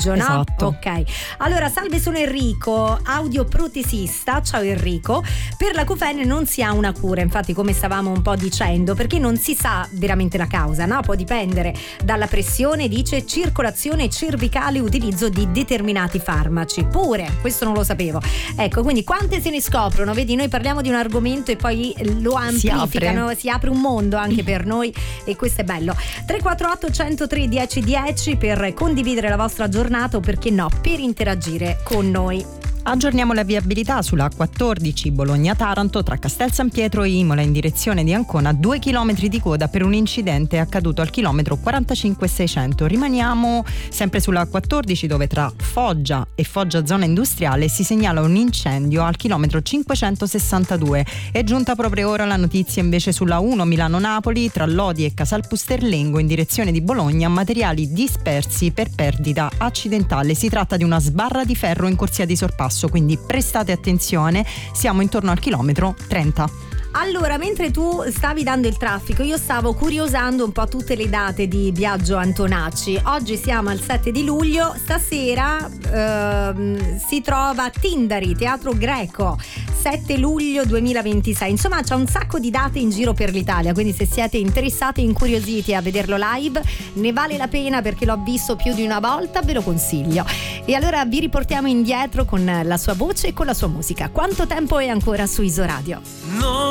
Viaggio, no? Esatto. Ok. Allora, salve, sono Enrico, audioprotesista. Ciao Enrico. Per l'acufene non si ha una cura, infatti, come stavamo un po' dicendo, perché non si sa veramente la causa, no? Può dipendere dalla pressione, dice, circolazione cervicale, utilizzo di determinati farmaci. Pure, questo non lo sapevo. Ecco, quindi quante se ne scoprono? Vedi, noi parliamo di un argomento e poi lo amplificano, si apre un mondo anche per noi, e questo è bello. 348 103 1010 per condividere la vostra giornata o, perché no, per interagire con noi. Aggiorniamo la viabilità sulla A14 Bologna-Taranto tra Castel San Pietro e Imola in direzione di Ancona, 2 chilometri di coda per un incidente accaduto al chilometro 45,600. Rimaniamo sempre sulla A14, dove tra Foggia e Foggia zona industriale si segnala un incendio al chilometro 562. È giunta proprio ora la notizia invece sulla 1 Milano-Napoli tra Lodi e Casalpusterlengo in direzione di Bologna, materiali dispersi per perdita accidentale. Si tratta di una sbarra di ferro in corsia di sorpasso, quindi prestate attenzione, siamo intorno al chilometro 30. Allora, mentre tu stavi dando il traffico, io stavo curiosando un po' tutte le date di Biagio Antonacci. Oggi siamo al 7 di luglio, stasera si trova Tindari, Teatro Greco, 7 luglio 2026. Insomma, c'è un sacco di date in giro per l'Italia, quindi se siete interessati e incuriositi a vederlo live, ne vale la pena, perché l'ho visto più di una volta, ve lo consiglio. E allora vi riportiamo indietro con la sua voce e con la sua musica. Quanto tempo è ancora su Isoradio? No.